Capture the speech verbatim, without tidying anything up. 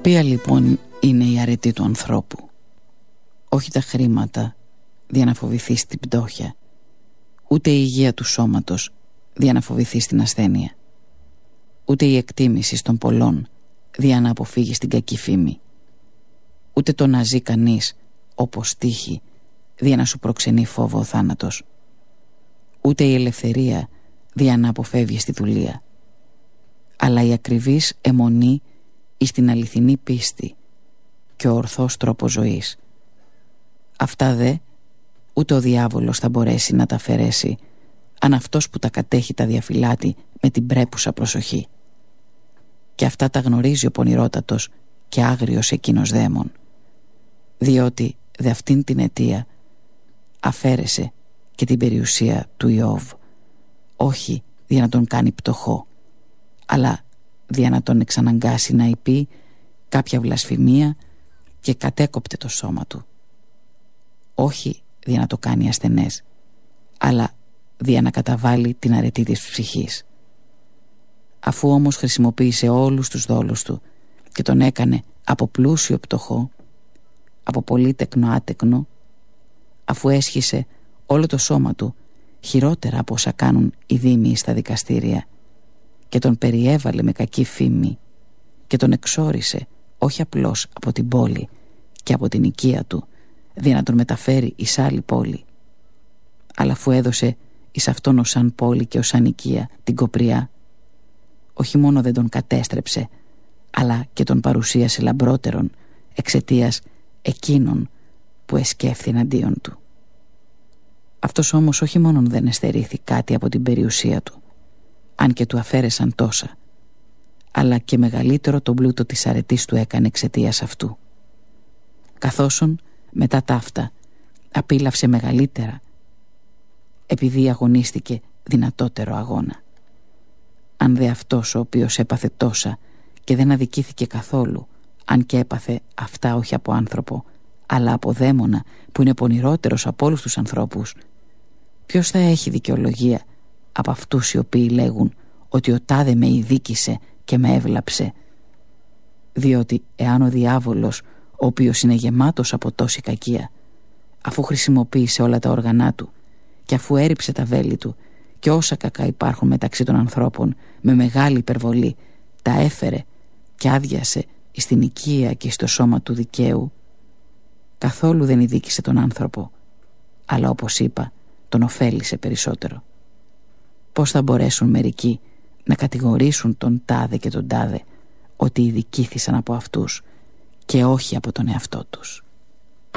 Ποια λοιπόν είναι η αρετή του ανθρώπου? Όχι τα χρήματα δια να φοβηθεί στην πτώχεια, ούτε η υγεία του σώματος δια να φοβηθεί στην ασθένεια, ούτε η εκτίμηση των πολλών δια να αποφύγει στην κακή φήμη, ούτε το να ζει κανείς όπως τύχει δια να σου προξενεί φόβο ο θάνατος, ούτε η ελευθερία δια να αποφεύγει στη δουλεία, αλλά η ακριβής αιμονή εις την αληθινή πίστη και ο ορθός τρόπος ζωής. Αυτά δε ούτε ο διάβολος θα μπορέσει να τα αφαιρέσει, αν αυτός που τα κατέχει τα διαφυλάτει με την πρέπουσα προσοχή. Και αυτά τα γνωρίζει ο πονηρότατος και άγριος εκείνος δαίμον, διότι δε αυτήν την αιτία αφαίρεσε και την περιουσία του Ιώβ, όχι δια να τον κάνει πτωχό, αλλά δια να τον εξαναγκάσει να υπεί κάποια βλασφημία και κατέκοπτε το σώμα του, όχι δια να το κάνει ασθενές, αλλά δια να καταβάλει την αρετή της ψυχής. Αφού όμως χρησιμοποίησε όλους τους δόλους του και τον έκανε από πλούσιο πτωχό, από πολύτεκνο άτεκνο, αφού έσχισε όλο το σώμα του χειρότερα από όσα κάνουν οι δήμοι στα δικαστήρια, και τον περιέβαλε με κακή φήμη και τον εξόρισε όχι απλώς από την πόλη και από την οικία του δια να τον μεταφέρει εις άλλη πόλη, αλλά αφού έδωσε εις αυτόν ως σαν πόλη και ως σαν οικία την κοπριά, όχι μόνο δεν τον κατέστρεψε, αλλά και τον παρουσίασε λαμπρότερον εξαιτίας εκείνων που εσκέφθη εναντίον του. Αυτός όμως όχι μόνον δεν εστερήθη κάτι από την περιουσία του, αν και του αφαίρεσαν τόσα, αλλά και μεγαλύτερο τον πλούτο της αρετής του έκανε εξαιτίας αυτού. Καθώσον μετά ταύτα απίλαυσε μεγαλύτερα, επειδή αγωνίστηκε δυνατότερο αγώνα. Αν δε αυτός ο οποίος έπαθε τόσα και δεν αδικήθηκε καθόλου, αν και έπαθε αυτά όχι από άνθρωπο, αλλά από δαίμονα που είναι πονηρότερος από όλους τους ανθρώπους, ποιος θα έχει δικαιολογία από αυτούς οι οποίοι λέγουν ότι ο τάδε με ειδίκησε και με έβλαψε? Διότι εάν ο διάβολος, ο οποίος είναι γεμάτος από τόση κακία, αφού χρησιμοποίησε όλα τα όργανά του και αφού έριψε τα βέλη του και όσα κακά υπάρχουν μεταξύ των ανθρώπων με μεγάλη υπερβολή, τα έφερε και άδειασε εις την οικία και στο σώμα του δικαίου, καθόλου δεν ειδίκησε τον άνθρωπο, αλλά όπως είπα τον ωφέλησε περισσότερο. Πώς θα μπορέσουν μερικοί να κατηγορήσουν τον τάδε και τον τάδε ότι ειδικήθησαν από αυτούς και όχι από τον εαυτό τους?